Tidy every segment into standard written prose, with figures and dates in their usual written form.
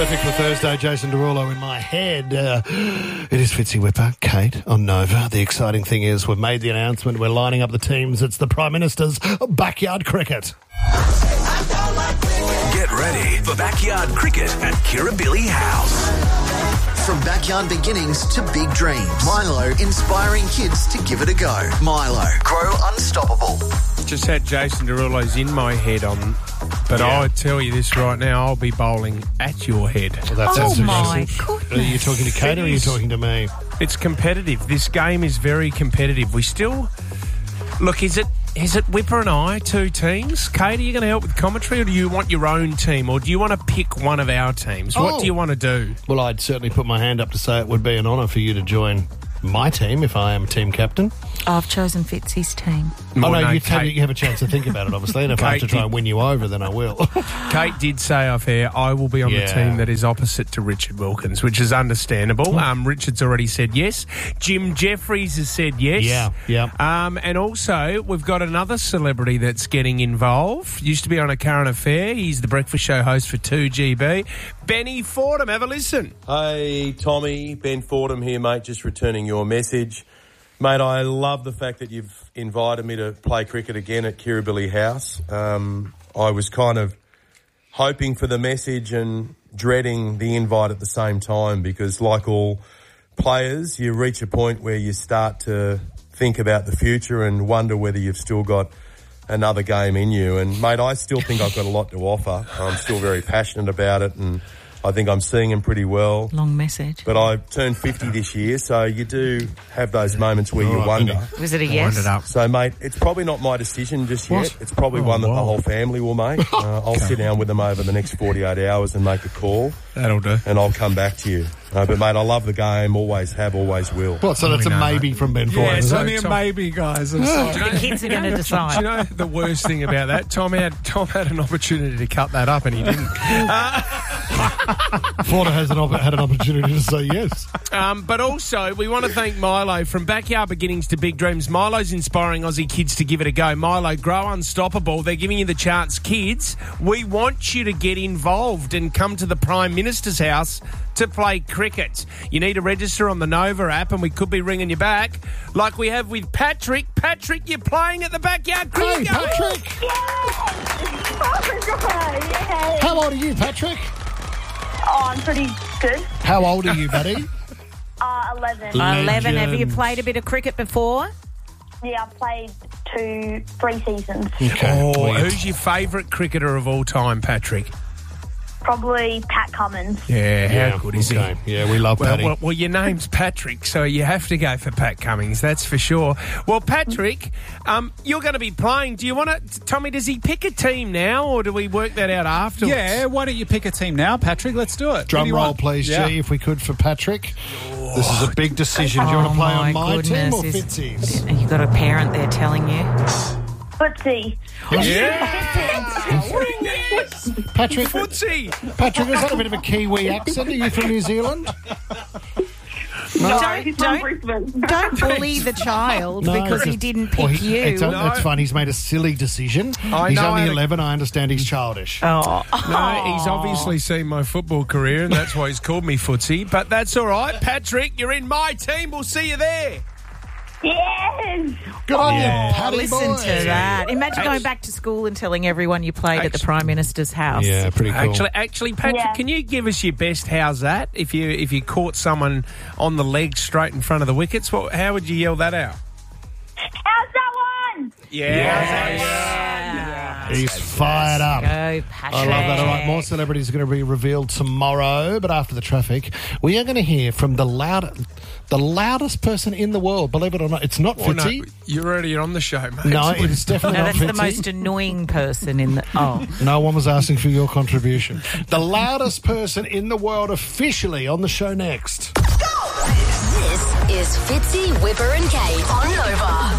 Perfect for Thursday, Jason Derulo in my head. It is Fitzy Whipper, Kate on Nova. The exciting thing is we've made the announcement. We're lining up the teams. It's the Prime Minister's backyard cricket. Get ready for backyard cricket at Kirribilli House. From backyard beginnings to big dreams, Milo inspiring kids to give it a go. Milo, grow unstoppable. Just had Jason Derulo's in my head on, but I tell you this right now, I'll be bowling at your head. Well, that's Oh, my goodness. Are you talking to Kate or are you talking to me? It's competitive. This game is very competitive. We still... Look, is it Whipper and I, two teams? Kate, are you going to help with commentary or do you want your own team or do you want to pick one of our teams? What do you want to do? Well, I'd certainly put my hand up to say it would be an honour for you to join my team if I am team captain. I've chosen Fitzy's team. No, you Kate, have a chance to think about it, obviously, and if I have to try and win you over, then I will. Kate did say off air, I will be on the team that is opposite to Richard Wilkins, which is understandable. Richard's already said yes. Jim Jeffries has said yes. Yeah. And also, we've got another celebrity that's getting involved. Used to be on A Current Affair. He's the breakfast show host for 2GB. Benny Fordham, have a listen. Hey, Tommy, Ben Fordham here, mate, just returning your message. Mate, I love the fact that you've invited me to play cricket again at Kirribilli House. I was kind of hoping for the message and dreading the invite at the same time because, like all players, you reach a point where you start to think about the future and wonder whether you've still got another game in you. And, mate, I still think I've got a lot to offer. I'm still very passionate about it and I think I'm seeing him pretty well. Long message. But I turned 50 this year, so you do have those moments where you wonder. Was it a yes? So, mate, it's probably not my decision just yet. It's probably one that the whole family will make. I'll sit down with them over the next 48 hours and make a call. That'll do. And I'll come back to you. But, mate, I love the game, always have, always will. Well, so that's a maybe from Ben Fordham. Yeah, it's only a maybe, guys. I'm sorry. The kids are going to decide. Do you know the worst thing about that? Tom had an opportunity to cut that up and he didn't. Fordham had an opportunity to say yes. But also, we want to thank Milo. From backyard beginnings to big dreams, Milo's inspiring Aussie kids to give it a go. Milo, grow unstoppable. They're giving you the chance. Kids, we want you to get involved and come to the Prime Minister's house to play cricket. You need to register on the Nova app and we could be ringing you back like we have with Patrick. Patrick, you're playing at the backyard cricket game. Patrick! Yes! Oh, my God, yes! How old are you, Patrick? Oh, I'm pretty good. How old are you, buddy? 11. 11. Have you played a bit of cricket before? Yeah, I've played 3 seasons. Okay. Oh, who's your favourite cricketer of all time, Patrick? Probably Pat Cummins. Yeah, how good is he? Yeah, we love Patty. Well, your name's Patrick, so you have to go for Pat Cummins, that's for sure. Well, Patrick, you're going to be playing. Do you want to... Tommy, does he pick a team now, or do we work that out afterwards? Yeah, why don't you pick a team now, Patrick? Let's do it. Drum roll, please, G, if we could, for Patrick. This is a big decision. Do you want to play on my team or Fitzy's? You've got a parent there telling you. Footsie. Patrick, Footsie. Patrick, is that a bit of a Kiwi accent? Are you from New Zealand? He's from Brisbane. Don't bully the child because he didn't pick you. That's fine. He's made a silly decision. He's only 11. I understand he's childish. Oh. No, he's obviously seen my football career, and that's why he's called me Footsie. But that's all right. Patrick, you're in my team. We'll see you there. Yes! Good on you, Paddy Listen boy. to that. Imagine going back to school and telling everyone you played at the Prime Minister's house. Yeah, pretty cool. Actually, Patrick, can you give us your best how's that? If you caught someone on the leg straight in front of the wickets, how would you yell that out? How's that one? He's fired up. Go, Patrick. I love that. All right, more celebrities are going to be revealed tomorrow, but after the traffic, we are going to hear from the loudest person in the world. Believe it or not, it's not Fitzy. No, you're already on the show, mate. No, it's definitely No, not that's Fitzy. the most annoying person in the... Oh. No one was asking for your contribution. The loudest person in the world officially on the show next. This is Fitzy, Whipper and Kate on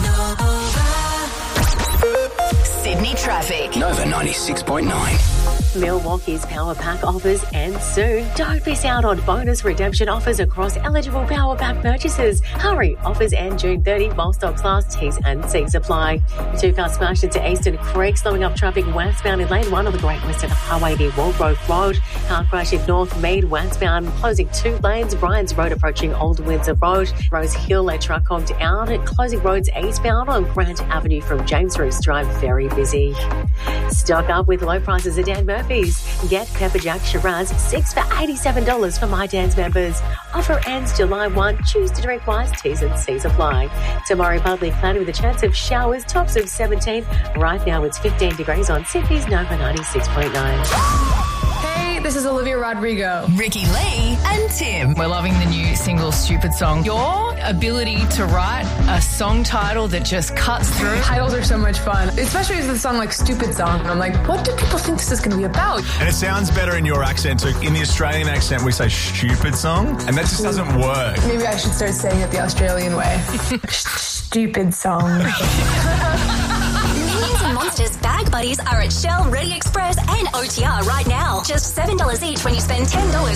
Nova. Sydney traffic. Nova 96.9. Milwaukee's Power Pack offers end soon. Don't miss out on bonus redemption offers across eligible Power Pack purchases. Hurry, offers end June 30 while stocks last. T's and C's apply. Two cars smashed into Eastern Creek, slowing up traffic westbound in lane 1 of the Great Western Highway near Walgrove Road. Car crash in North Mead westbound, closing 2 lanes. Bryans Road approaching Old Windsor Road. Rose Hill, a truck honked out. Closing roads eastbound on Grant Avenue from James Roos Drive, very busy. Stock up with low prices at Dan Murphy's. Get Pepper Jack Shiraz 6 for $87 for My Dan's members. Offer ends July 1. Choose to drink wise. T's and C's apply. Tomorrow, partly cloudy with a chance of showers. Tops of 17. Right now, it's 15 degrees on Sydney's Nova 96.9. This is Olivia Rodrigo, Ricky Lee, and Tim. We're loving the new single Stupid Song. Your ability to write a song title that just cuts through. Titles are so much fun, especially with the song like Stupid Song. I'm like, what do people think this is going to be about? And it sounds better in your accent too. In the Australian accent, we say stupid song, and that just doesn't work. Maybe I should start saying it the Australian way. Stupid Song. Millions and Monsters bag buddies are at Shell, Ready Express and OTR right now. Just $7 each when you spend $10